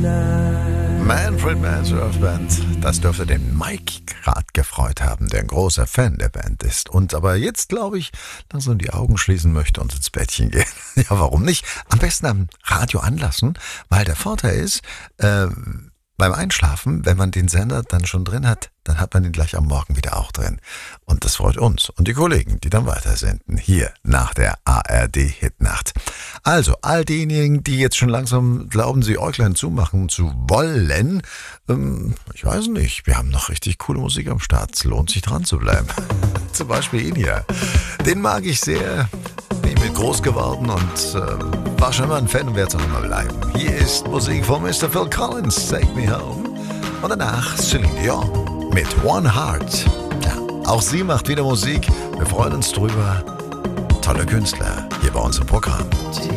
Manfred Mann's Earth Band, das dürfte den Mike gerade gefreut haben, der ein großer Fan der Band ist. Und aber jetzt, glaube ich, langsam die Augen schließen möchte und ins Bettchen gehen. Ja, warum nicht? Am besten am Radio anlassen, weil der Vorteil ist, beim Einschlafen, wenn man den Sender dann schon drin hat, dann hat man ihn gleich am Morgen wieder auch drin. Und das freut uns und die Kollegen, die dann weitersenden, hier nach der ARD-Hitnacht. Also, all diejenigen, die jetzt schon langsam glauben, sie Äuglein zumachen zu wollen, ich weiß nicht, wir haben noch richtig coole Musik am Start. Es lohnt sich dran zu bleiben. Zum Beispiel ihn hier. Den mag ich sehr. Bin mit groß geworden und war schon immer ein Fan und werde es auch immer bleiben. Hier ist Musik von Mr. Phil Collins, Take Me Home. Und danach Celine Dion mit One Heart. Ja, auch sie macht wieder Musik. Wir freuen uns drüber. Tolle Künstler hier bei uns im Programm.